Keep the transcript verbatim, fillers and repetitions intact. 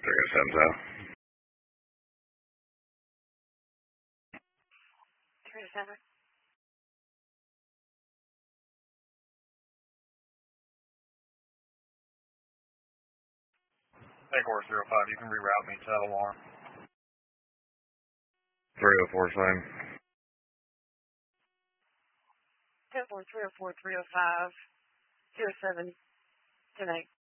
three oh seven, so. three oh seven. Take horse zero five, you can reroute me to that alarm. three oh four, same. ten four, three oh four, three oh five, two oh seven, ten eight.